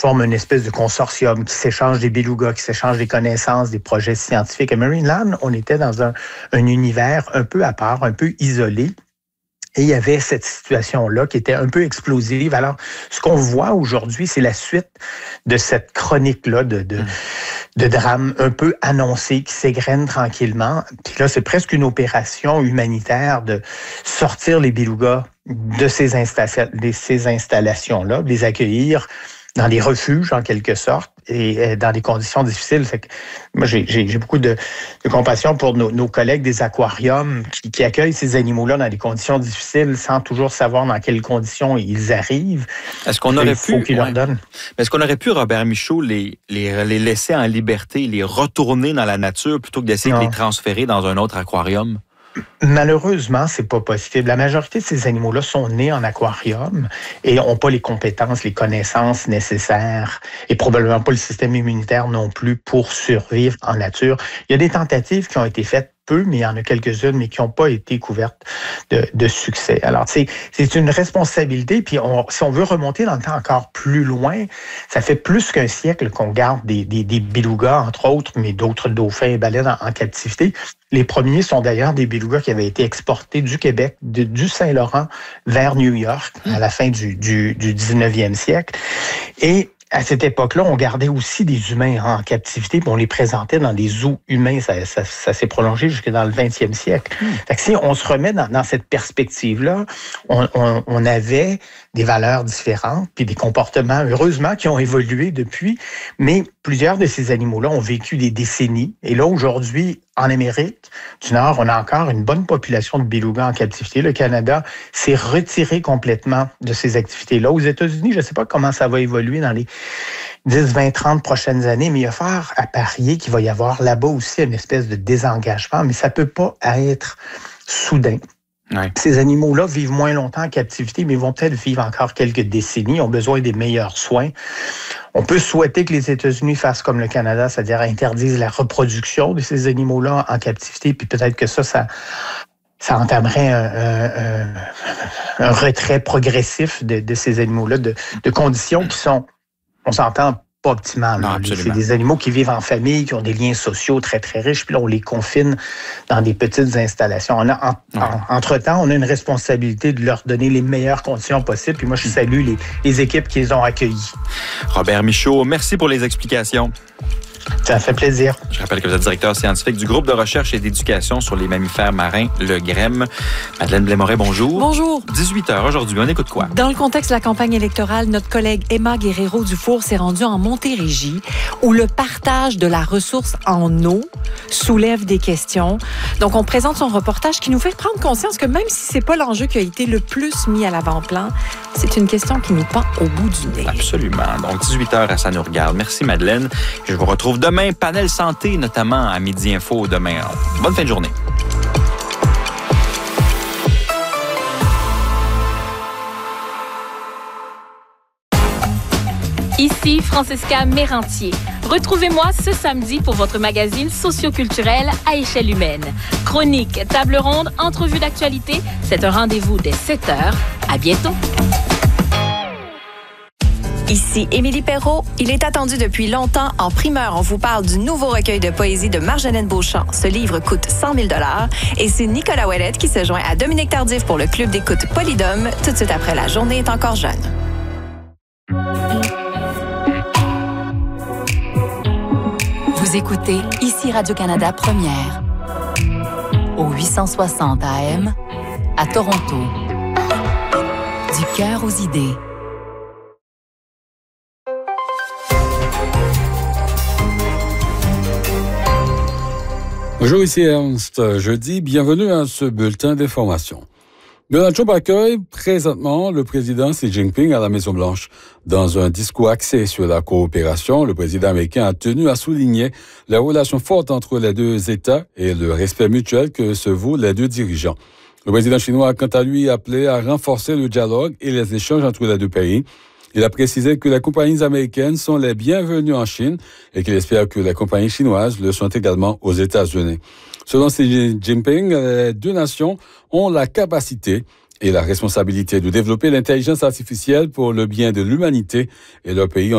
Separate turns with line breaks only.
forment une espèce de consortium qui s'échange des belugas, qui s'échange des connaissances, des projets scientifiques. À Marineland, on était dans un univers un peu à part, un peu isolé. Et il y avait cette situation-là qui était un peu explosive. Alors, ce qu'on voit aujourd'hui, c'est la suite de cette chronique-là de drame un peu annoncé qui s'égrène tranquillement. Puis là, c'est presque une opération humanitaire de sortir les belugas de ces installations-là, de les accueillir dans des refuges, en quelque sorte, et dans des conditions difficiles. Fait que moi, j'ai beaucoup de compassion pour nos collègues des aquariums qui accueillent ces animaux-là dans des conditions difficiles sans toujours savoir dans quelles conditions ils arrivent.
Est-ce qu'on aurait pu,
leur donnent.
Est-ce qu'on aurait pu, Robert Michaud, les laisser en liberté, les retourner dans la nature plutôt que d'essayer de les transférer dans un autre aquarium?
Malheureusement, c'est pas possible. La majorité de ces animaux-là sont nés en aquarium et n'ont pas les compétences, les connaissances nécessaires et probablement pas le système immunitaire non plus pour survivre en nature. Il y a des tentatives qui ont été faites peu, mais il y en a quelques-unes, mais qui n'ont pas été couvertes de succès. Alors, c'est une responsabilité. Puis, si on veut remonter dans le temps encore plus loin, ça fait plus qu'un siècle qu'on garde des belugas, entre autres, mais d'autres dauphins et baleines en captivité. Les premiers sont d'ailleurs des belugas qui avaient été exportés du Québec, du Saint-Laurent vers New York à la fin du 19e siècle. Et à cette époque-là, on gardait aussi des humains en captivité, puis on les présentait dans des zoos humains. Ça s'est prolongé jusque dans le 20e siècle. Fait que si on se remet dans cette perspective-là, on avait des valeurs différentes, puis des comportements, heureusement, qui ont évolué depuis, mais plusieurs de ces animaux-là ont vécu des décennies. Et là, aujourd'hui, en Amérique du Nord, on a encore une bonne population de belugas en captivité. Le Canada s'est retiré complètement de ces activités-là. Aux États-Unis, je ne sais pas comment ça va évoluer dans les 10, 20, 30 prochaines années, mais il y a fort à parier qu'il va y avoir là-bas aussi une espèce de désengagement, mais ça ne peut pas être soudain.
Ouais.
Ces animaux-là vivent moins longtemps en captivité, mais vont peut-être vivre encore quelques décennies, ont besoin des meilleurs soins. On peut souhaiter que les États-Unis fassent comme le Canada, c'est-à-dire interdisent la reproduction de ces animaux-là en captivité, puis peut-être que ça entamerait un retrait progressif de ces animaux-là, de conditions qui sont, on s'entend, pas optimales. C'est des animaux qui vivent en famille, qui ont des liens sociaux très, très riches, puis là, on les confine dans des petites installations. Entre-temps, on a une responsabilité de leur donner les meilleures conditions possibles, puis moi, je salue les équipes qui les ont accueillis.
Robert Michaud, merci pour les explications.
Ça fait plaisir.
Je rappelle que vous êtes directeur scientifique du groupe de recherche et d'éducation sur les mammifères marins, le GREM. Madeleine Blais-Moret, bonjour.
Bonjour.
18h aujourd'hui, on écoute quoi?
Dans le contexte de la campagne électorale, notre collègue Emma Guerrero-Dufour s'est rendue en Montérégie, où le partage de la ressource en eau soulève des questions. Donc, on présente son reportage qui nous fait prendre conscience que même si c'est pas l'enjeu qui a été le plus mis à l'avant-plan, c'est une question qui nous pend au bout du nez.
Absolument. Donc, 18h à Ça nous regarde. Merci, Madeleine. Je vous retrouve demain, panel santé, notamment à Midi Info demain. Bonne fin de journée.
Ici Francesca Mérantier. Retrouvez-moi ce samedi pour votre magazine socioculturel à échelle humaine. Chronique, table ronde, entrevue d'actualité. C'est un rendez-vous dès 7h. À bientôt.
Ici Émilie Perrault. Il est attendu depuis longtemps. En primeur, on vous parle du nouveau recueil de poésie de Marjolaine Beauchamp. Ce livre coûte 100 000 $ et c'est Nicolas Ouellette qui se joint à Dominique Tardif pour le club d'écoute Polydome, tout de suite après La journée est encore jeune.
Vous écoutez ici Radio-Canada Première au 860 AM à Toronto. Du cœur aux idées.
Bonjour, ici Ernst. Jeudi, bienvenue à ce bulletin d'information. Donald Trump accueille présentement le président Xi Jinping à la Maison-Blanche. Dans un discours axé sur la coopération, le président américain a tenu à souligner les relations fortes entre les deux États et le respect mutuel que se vouent les deux dirigeants. Le président chinois a quant à lui appelé à renforcer le dialogue et les échanges entre les deux pays. Il a précisé que les compagnies américaines sont les bienvenues en Chine et qu'il espère que les compagnies chinoises le sont également aux États-Unis. Selon Xi Jinping, les deux nations ont la capacité et la responsabilité de développer l'intelligence artificielle pour le bien de l'humanité et leurs pays ont